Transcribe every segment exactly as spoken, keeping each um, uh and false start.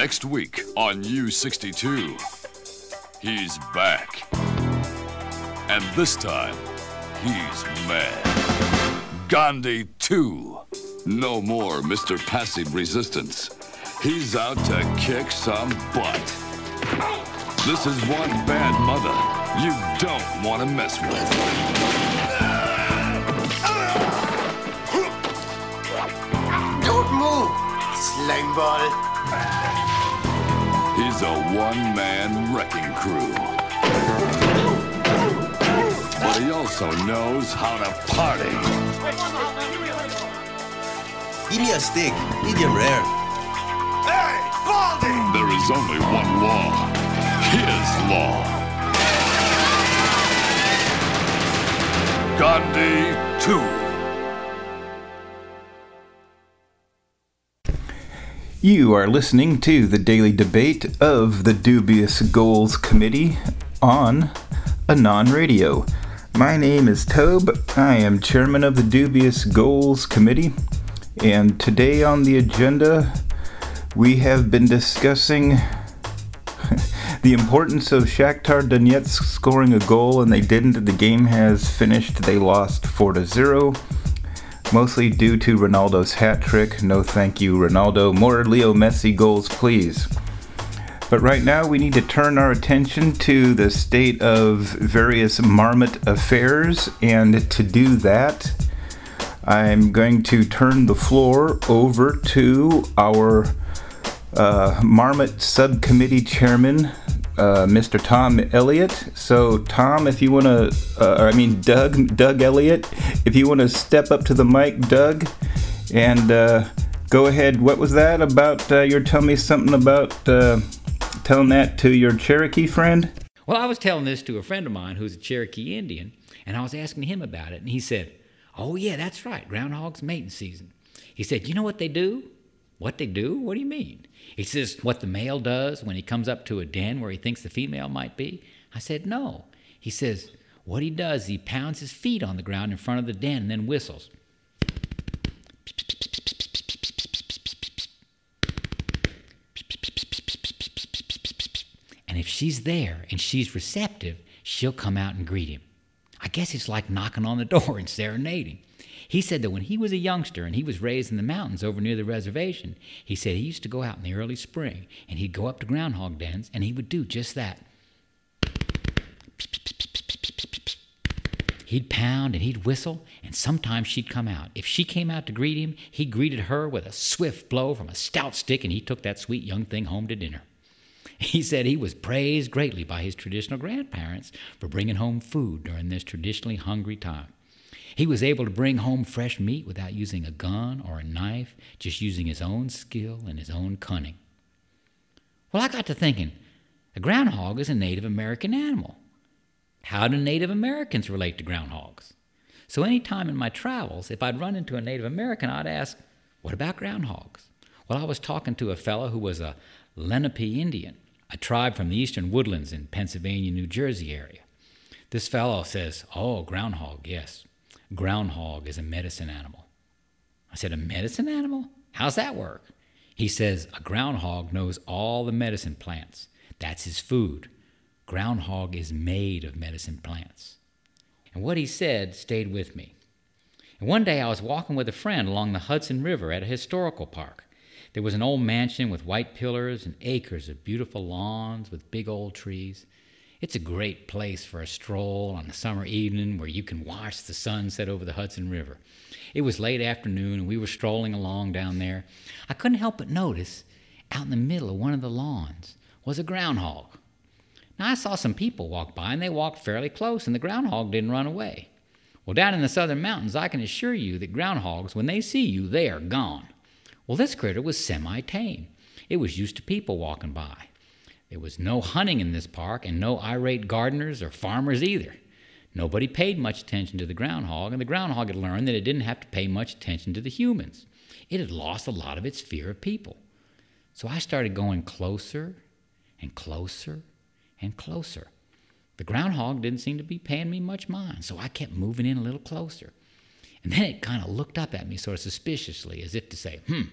Next week on U sixty-two, he's back. And this time, he's mad. Gandhi two. No more Mister Passive Resistance. He's out to kick some butt. This is one bad mother you don't want to mess with. Don't move, slime ball. He's a one-man wrecking crew. But he also knows how to party. Give me a steak, medium rare. Hey, Baldy! There is only one law. His law. Gandhi two. You are listening to the daily debate of the Dubious Goals Committee on Anon Radio. My name is Tobe. I am chairman of the Dubious Goals Committee, and today on the agenda we have been discussing the importance of Shakhtar Donetsk scoring a goal, and they didn't. The game has finished. They lost four to zero. Mostly due to Ronaldo's hat trick. No thank you, Ronaldo. More Leo Messi goals, please. But right now we need to turn our attention to the state of various marmot affairs, and to do that, I'm going to turn the floor over to our uh, Marmot Subcommittee Chairman, uh, Mister Tom Elliott. So, Tom, if you want to, uh, I mean, Doug, Doug Elliott, if you want to step up to the mic, Doug, and uh, go ahead. What was that about? Uh, you're telling me something about uh, telling that to your Cherokee friend? Well, I was telling this to a friend of mine who's a Cherokee Indian, and I was asking him about it, and he said, oh, yeah, that's right, groundhog's mating season. He said, you know what they do? What they do? What do you mean? He says, what the male does when he comes up to a den where he thinks the female might be? I said, no. He says, what he does, he pounds his feet on the ground in front of the den and then whistles. And if she's there and she's receptive, she'll come out and greet him. I guess it's like knocking on the door and serenading. He said that when he was a youngster and he was raised in the mountains over near the reservation, he said he used to go out in the early spring and he'd go up to groundhog dens and he would do just that. He'd pound and he'd whistle, and sometimes she'd come out. If she came out to greet him, he greeted her with a swift blow from a stout stick, and he took that sweet young thing home to dinner. He said he was praised greatly by his traditional grandparents for bringing home food during this traditionally hungry time. He was able to bring home fresh meat without using a gun or a knife, just using his own skill and his own cunning. Well, I got to thinking, a groundhog is a Native American animal. How do Native Americans relate to groundhogs? So any time in my travels, if I'd run into a Native American, I'd ask, what about groundhogs? Well, I was talking to a fellow who was a Lenape Indian, a tribe from the eastern woodlands in Pennsylvania, New Jersey area. This fellow says, oh, groundhog, yes. Groundhog is a medicine animal. I said, a medicine animal? How's that work? He says, a groundhog knows all the medicine plants. That's his food. Groundhog is made of medicine plants. And what he said stayed with me. And one day I was walking with a friend along the Hudson River at a historical park. There was an old mansion with white pillars and acres of beautiful lawns with big old trees. It's a great place for a stroll on a summer evening where you can watch the sun set over the Hudson River. It was late afternoon and we were strolling along down there. I couldn't help but notice out in the middle of one of the lawns was a groundhog. Now I saw some people walk by and they walked fairly close and the groundhog didn't run away. Well, down in the southern mountains, I can assure you that groundhogs, when they see you, they are gone. Well, this critter was semi-tame. It was used to people walking by. There was no hunting in this park and no irate gardeners or farmers either. Nobody paid much attention to the groundhog, and the groundhog had learned that it didn't have to pay much attention to the humans. It had lost a lot of its fear of people. So I started going closer and closer and closer. The groundhog didn't seem to be paying me much mind, so I kept moving in a little closer. And then it kind of looked up at me sort of suspiciously, as if to say, hmm,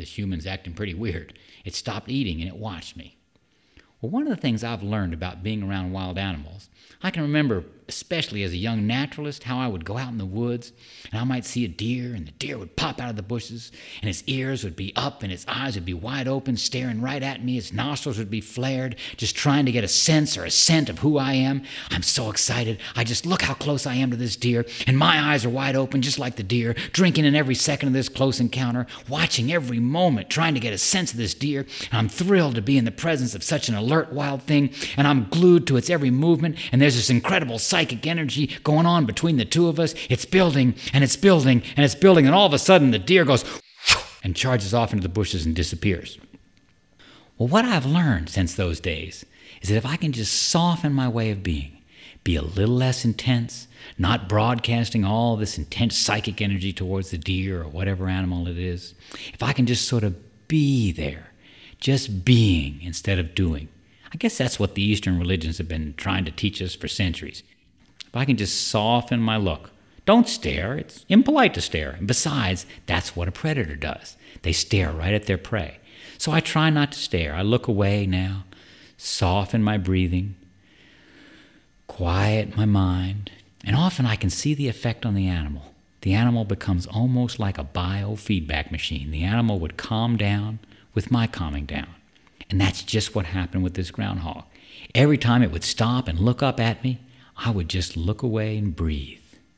this human's acting pretty weird. It stopped eating and it watched me. Well, one of the things I've learned about being around wild animals, I can remember, especially as a young naturalist, how I would go out in the woods and I might see a deer, and the deer would pop out of the bushes, and its ears would be up and its eyes would be wide open, staring right at me. Its nostrils would be flared, just trying to get a sense or a scent of who I am. I'm so excited. I just look how close I am to this deer, and my eyes are wide open just like the deer, drinking in every second of this close encounter, watching every moment, trying to get a sense of this deer. And I'm thrilled to be in the presence of such an alert wild thing, and I'm glued to its every movement, and there's this incredible psychic energy going on between the two of us. It's building, and it's building, and it's building, and all of a sudden the deer goes and charges off into the bushes and disappears. Well, what I've learned since those days is that if I can just soften my way of being, be a little less intense, not broadcasting all this intense psychic energy towards the deer or whatever animal it is, if I can just sort of be there, just being instead of doing. I guess that's what the Eastern religions have been trying to teach us for centuries. If I can just soften my look. Don't stare. It's impolite to stare. And besides, that's what a predator does. They stare right at their prey. So I try not to stare. I look away now, soften my breathing, quiet my mind, and often I can see the effect on the animal. The animal becomes almost like a biofeedback machine. The animal would calm down with my calming down. And that's just what happened with this groundhog. Every time it would stop and look up at me, I would just look away and breathe.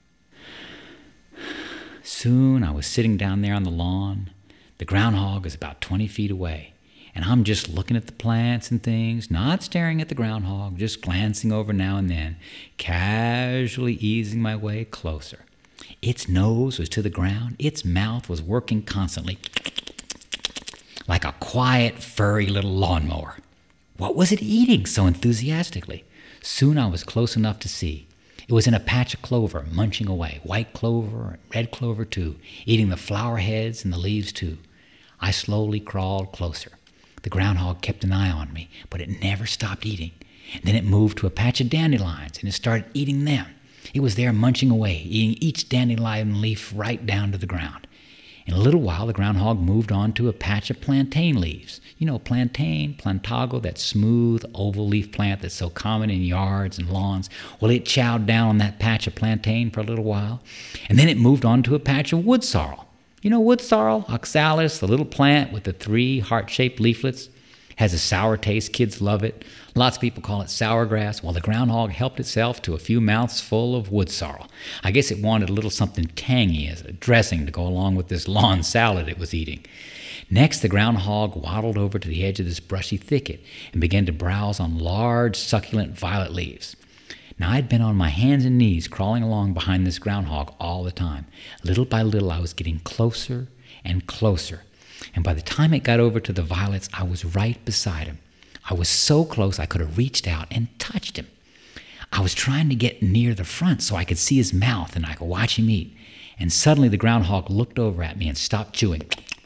Soon I was sitting down there on the lawn. The groundhog is about twenty feet away, and I'm just looking at the plants and things, not staring at the groundhog, just glancing over now and then, casually easing my way closer. Its nose was to the ground. Its mouth was working constantly, like a quiet, furry little lawnmower. What was it eating so enthusiastically? Soon I was close enough to see. It was in a patch of clover, munching away, white clover and red clover too, eating the flower heads and the leaves too. I slowly crawled closer. The groundhog kept an eye on me, but it never stopped eating. And then it moved to a patch of dandelions, and it started eating them. It was there munching away, eating each dandelion leaf right down to the ground. In a little while, the groundhog moved on to a patch of plantain leaves. You know, plantain, plantago, that smooth oval leaf plant that's so common in yards and lawns. Well, it chowed down on that patch of plantain for a little while, and then it moved on to a patch of wood sorrel. You know wood sorrel, oxalis, the little plant with the three heart-shaped leaflets? Has a sour taste. Kids love it. Lots of people call it sour grass. Well, the groundhog helped itself to a few mouths full of wood sorrel. I guess it wanted a little something tangy as a dressing to go along with this lawn salad it was eating. Next, the groundhog waddled over to the edge of this brushy thicket and began to browse on large, succulent violet leaves. Now, I'd been on my hands and knees crawling along behind this groundhog all the time. Little by little, I was getting closer and closer. And by the time it got over to the violets, I was right beside him. I was so close I could have reached out and touched him. I was trying to get near the front so I could see his mouth and I could watch him eat. And suddenly the groundhog looked over at me and stopped chewing,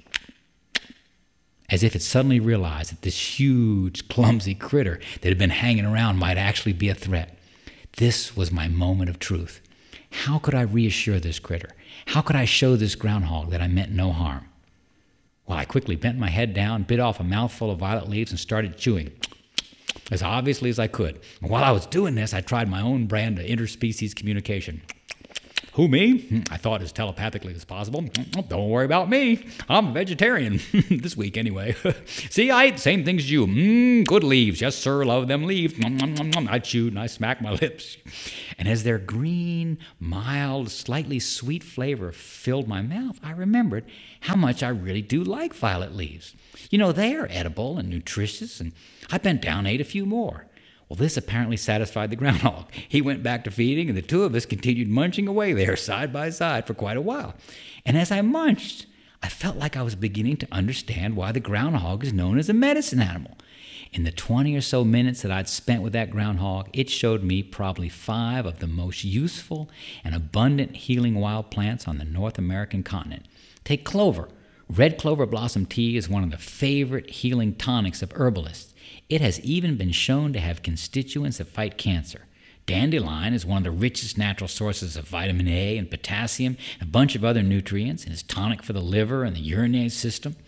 as if it suddenly realized that this huge, clumsy critter that had been hanging around might actually be a threat. This was my moment of truth. How could I reassure this critter? How could I show this groundhog that I meant no harm? Well, I quickly bent my head down, bit off a mouthful of violet leaves, and started chewing as obviously as I could. And while I was doing this, I tried my own brand of interspecies communication. Who, me? I thought as telepathically as possible. Don't worry about me. I'm a vegetarian. This week, anyway. See, I ate the same things as you. Mmm, good leaves. Yes, sir, love them leaves. I chewed and I smacked my lips. And as their green, mild, slightly sweet flavor filled my mouth, I remembered how much I really do like violet leaves. You know, they are edible and nutritious, and I bent down and ate a few more. Well, this apparently satisfied the groundhog. He went back to feeding, and the two of us continued munching away there side by side for quite a while. And as I munched, I felt like I was beginning to understand why the groundhog is known as a medicine animal. In the twenty or so minutes that I'd spent with that groundhog, it showed me probably five of the most useful and abundant healing wild plants on the North American continent. Take clover. Red clover blossom tea is one of the favorite healing tonics of herbalists. It has even been shown to have constituents that fight cancer. Dandelion is one of the richest natural sources of vitamin A and potassium and a bunch of other nutrients, and is tonic for the liver and the urinary system.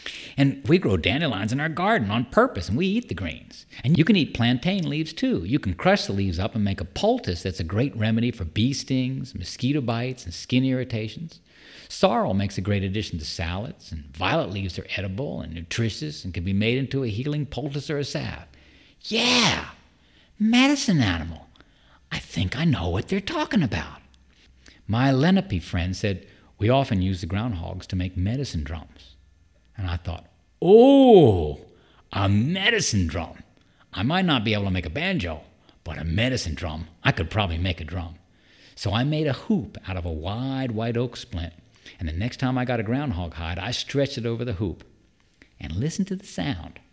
And we grow dandelions in our garden on purpose, and we eat the greens. And you can eat plantain leaves too. You can crush the leaves up and make a poultice that's a great remedy for bee stings, mosquito bites, and skin irritations. Sorrel makes a great addition to salads, and violet leaves are edible and nutritious and can be made into a healing poultice or a salve. Yeah, medicine animal. I think I know what they're talking about. My Lenape friend said we often use the groundhogs to make medicine drums. And I thought, oh, a medicine drum. I might not be able to make a banjo, but a medicine drum, I could probably make a drum. So I made a hoop out of a wide white oak splint. And the next time I got a groundhog hide, I stretched it over the hoop. And listen to the sound.